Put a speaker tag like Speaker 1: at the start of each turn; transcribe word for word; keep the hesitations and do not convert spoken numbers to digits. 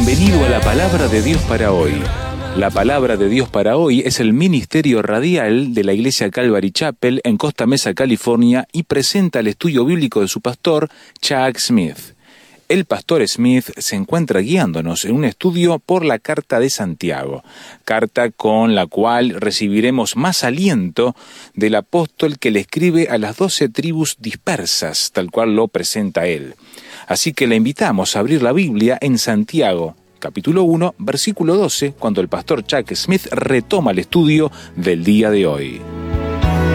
Speaker 1: Bienvenido a la Palabra de Dios para hoy. La Palabra de Dios para hoy es el ministerio radial de la Iglesia Calvary Chapel en Costa Mesa, California, y presenta el estudio bíblico de su pastor, Chuck Smith. El pastor Smith se encuentra guiándonos en un estudio por la Carta de Santiago, carta con la cual recibiremos más aliento del apóstol que le escribe a las doce tribus dispersas, tal cual lo presenta él. Así que le invitamos a abrir la Biblia en Santiago, capítulo uno, versículo doce, cuando el pastor Chuck Smith retoma el estudio del día de hoy.